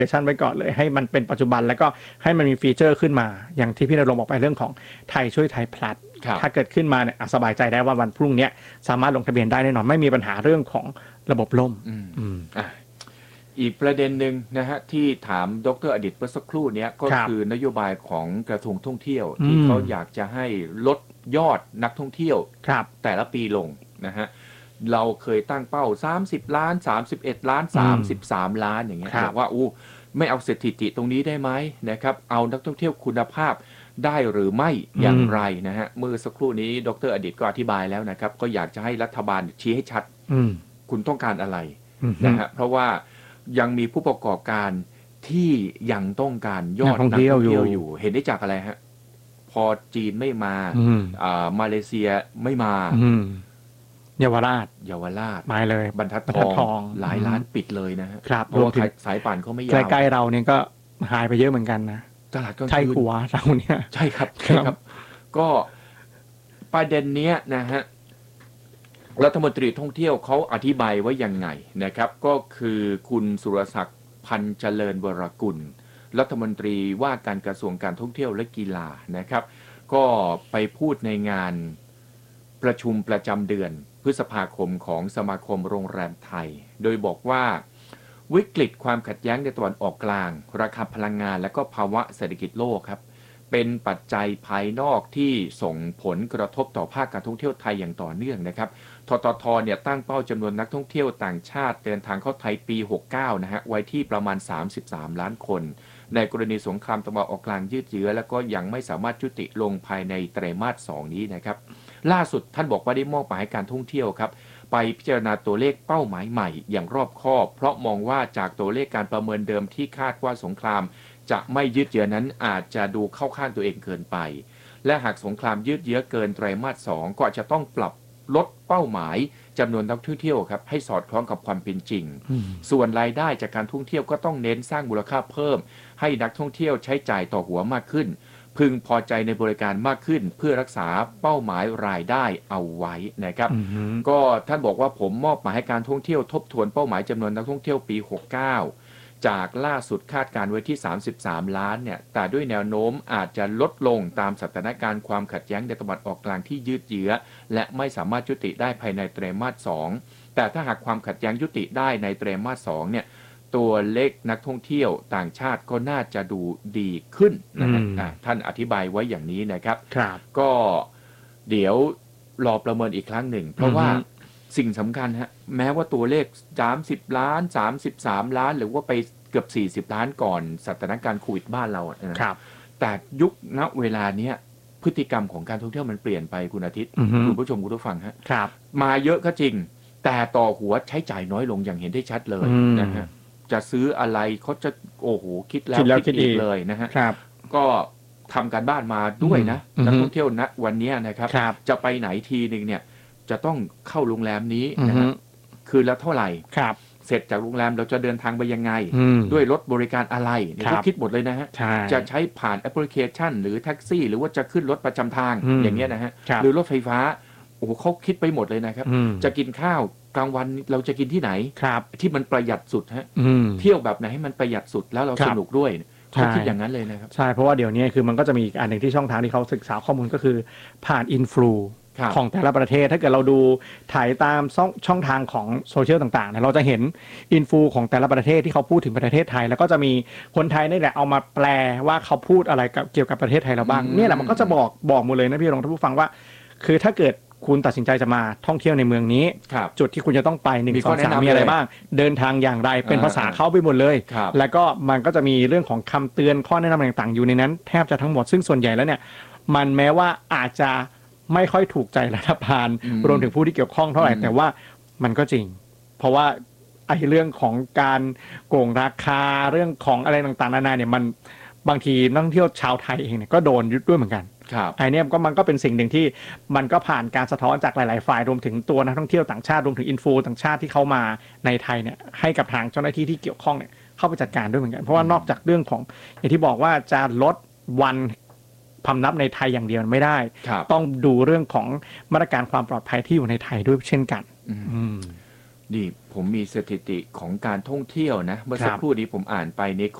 ชันไว้ก่อนเลยให้มันเป็นปัจจุบันแล้วก็ให้มันมีฟีเจอร์ขึ้นมาอย่างที่พี่ณรงค์บอกไปเรื่องของไทยช่วยไทยพลัสถ้าเกิดขึ้นมาเนี่ยสบายใจได้ว่าวันพรุ่งนี้สามารถลงทะเบียนได้แน่นอนไม่มีปัญหาเรื่องของระบบล่มอีกประเด็นหนึ่งนะฮะที่ถามดร.อดิษฐ์เมื่อสักครู่นี้ก็คือนโยบายของกระทรวงท่องเที่ยวที่เขาอยากจะให้ลดยอดนักท่องเที่ยวแต่ละปีลงนะฮะเราเคยตั้งเป้า30ล้าน31ล้าน33ล้านอย่างเงี้ยบอกว่าไม่เอาสถิติตรงนี้ได้ไหมนะครับเอานักท่องเที่ยวคุณภาพได้หรือไม่อย่างไรนะฮะเมื่อสักครู่นี้ดร.อดิษฐ์ก็อธิบายแล้วนะครับก็อยากจะให้รัฐบาลชี้ให้ชัดคุณต้องการอะไรนะฮะเพราะว่ายังมีผู้ประกอบการที่ยังต้องการยอดนักท่องเที่ยวอยู่เห็นได้จากอะไรฮะพอจีนไม่มามาเลเซียไม่มาเยาวราชมาเลยบรรทัดทองหลายล้านปิดเลยนะฮะรวมถึงสายป่านเขาไม่ยาวใกล้ๆเราเนี่ยก็หายไปเยอะเหมือนกันนะตลาดก็ใช่หัวเราเนี่ยใช่ครับก็ประเด็นเนี้ยนะฮะรัฐมนตรีท่องเที่ยวเขาอธิบายไว้ยังไงนะครับก็คือคุณสุรศักดิ์พันเจริญวรกุลรัฐมนตรีว่าการกระทรวงการท่องเที่ยวและกีฬานะครับก็ไปพูดในงานประชุมประจำเดือนพฤษภาคมของสมาคมโรงแรมไทยโดยบอกว่าวิกฤตความขัดแย้งในตะวันออกกลางราคาพลังงานและก็ภาวะเศรษฐกิจโลกครับเป็นปัจจัยภายนอกที่ส่งผลกระทบต่อภาคการท่องเที่ยวไทยอย่างต่อเนื่องนะครับททท.เนี่ยตั้งเป้าจำนวนนักท่องเที่ยวต่างชาติเดินทางเข้าไทยปี69นะฮะไว้ที่ประมาณ33ล้านคนในกรณีสงครามตะวันออกกลางยืดเยื้อแล้วก็ยังไม่สามารถยุติลงภายในไตรมาส2นี้นะครับล่าสุดท่านบอกว่าได้มอบหมายให้การท่องเที่ยวครับไปพิจารณาตัวเลขเป้าหมายใหม่อย่างรอบคอบเพราะมองว่าจากตัวเลขการประเมินเดิมที่คาดว่าสงครามจะไม่ยืดเยื้อนั้นอาจจะดูเข้าข้างตัวเองเกินไปและหากสงครามยืดเยื้อเกินไตรมาส2ก็จะต้องปรับลดเป้าหมายจำนวนนักท่องเที่ยวครับให้สอดคล้องกับความเป็นจริงส่วนรายได้จากการท่องเที่ยวก็ต้องเน้นสร้างมูลค่าเพิ่มให้นักท่องเที่ยวใช้จ่ายต่อหัวมากขึ้นพึงพอใจในบริการมากขึ้นเพื่อรักษาเป้าหมายรายได้เอาไว้นะครับก็ท่านบอกว่าผมมอบหมายให้การท่องเที่ยวทบทวนเป้าหมายจำนวนนักท่องเที่ยวปี69จากล่าสุดคาดการไว้ที่33ล้านเนี่ยแต่ด้วยแนวโน้มอาจจะลดลงตามสถานการณ์ความขัดแย้งในตะวันออกกลางที่ยืดเยื้อและไม่สามารถยุติได้ภายในไตรมาส2แต่ถ้าหากความขัดแย้งยุติได้ในไตรมาส2เนี่ยตัวเลขนักท่องเที่ยวต่างชาติก็น่าจะดูดีขึ้นนะฮะท่านอธิบายไว้อย่างนี้นะครับก็เดี๋ยวรอประเมินอีกครั้งหนึ่งเพราะว่าสิ่งสำคัญฮะแม้ว่าตัวเลข30ล้าน33ล้านหรือว่าไปเกือบ40ล้านก่อนสถานการณ์โควิดบ้านเรานะครับแต่ยุคณเวลาเนี้ยพฤติกรรมของการท่องเที่ยวมันเปลี่ยนไปคุณอาทิตย์คุณผู้ชมคุณผู้ฟังฮะมาเยอะก็จริงแต่ต่อหัวใช้จ่ายน้อยลงอย่างเห็นได้ชัดเลยนะฮะจะซื้ออะไรเขาจะโอ้โหคิดแล้วคิดอีกเลยนะฮะก็ทำการบ้านมาด้วยนะนักท่องเที่ยวณวันนี้นะครับจะไปไหนทีนึงเนี่ยจะต้องเข้าโรงแรมนี้นะฮะคืนละเท่าไหร่เสร็จจากโรงแรมเราจะเดินทางไปยังไงด้วยรถบริการอะไรเนี่ยเขาคิดหมดเลยนะฮะจะใช้ผ่านแอปพลิเคชันหรือแท็กซี่หรือว่าจะขึ้นรถประจำทางอย่างเงี้ยนะฮะหรือรถไฟฟ้าโอ้โหเขาคิดไปหมดเลยนะครับจะกินข้าวกลางวันเราจะกินที่ไหนที่มันประหยัดสุดฮะเที่ยวแบบไหนให้มันประหยัดสุดแล้วเราสนุกด้วยเขาคิดอย่างนั้นเลยนะครับใช่เพราะว่าเดี๋ยวนี้คือมันก็จะมีอีกอันหนึ่งที่ช่องทางที่เขาศึกษาข้อมูลก็คือผ่านอินฟลูของแต่ละประเทศถ้าเกิดเราดูถ่ายตามช่องทางของโซเชียลต่างๆเนี่ยเราจะเห็นอินฟูของแต่ละประเทศที่เขาพูดถึงประเทศไทยแล้วก็จะมีคนไทยนี่แหละเอามาแปลว่าเขาพูดอะไรเกี่ยวกับประเทศไทยเราบ้างนี่แหละมันก็จะบอกหมดเลยนะพี่รองท่านผู้ฟังว่าคือถ้าเกิดคุณตัดสินใจจะมาท่องเที่ยวในเมืองนี้จุดที่คุณจะต้องไป1 2 3มีอะไรบ้างเดินทางอย่างไรเป็นภาษาเข้าไปหมดเลยแล้วก็มันก็จะมีเรื่องของคำเตือนข้อแนะนำต่างๆอยู่ในนั้นแทบจะทั้งหมดซึ่งส่วนใหญ่แล้วเนี่ยมันแม้ว่าอาจจะไม่ค่อยถูกใจรัฐบาลรวมถึงผู้ที่เกี่ยวข้องเท่าไหร่แต่ว่ามันก็จริงเพราะว่าไอ้เรื่องของการโกงราคาเรื่องของอะไรต่างๆนานาเนี่ยมันบางทีนักท่องเที่ยวชาวไทยเองเนี่ยก็โดนยึดด้วยเหมือนกันไอ้เนี่ยมันก็เป็นสิ่งหนึ่งที่มันก็ผ่านการสะท้อนจากหลายๆฝ่ายรวมถึงตัวนักท่องเที่ยวต่างชาติรวมถึงอินฟูต่างชาติที่เข้ามาในไทยเนี่ยให้กับทางเจ้าหน้าที่ที่เกี่ยวข้องเนี่ยเข้าไปจัดการด้วยเหมือนกันเพราะว่านอกจากเรื่องของอย่างที่บอกว่าจะลดวันพำนับในไทยอย่างเดียวไม่ได้ต้องดูเรื่องของมาตรการความปลอดภัยที่อยู่ในไทยด้วยเช่นกันนี่ผมมีสถิติของการท่องเที่ยวนะเมื่อสักครับครู่นี้ผมอ่านไปใน